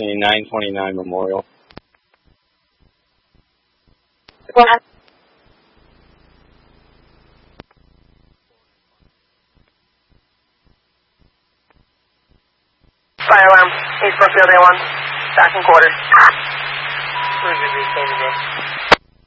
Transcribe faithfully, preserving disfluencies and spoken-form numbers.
taxi nine twenty-nine Memorial. What? Fire alarm, East Brookfield A one, back in quarters. Where's your vehicle?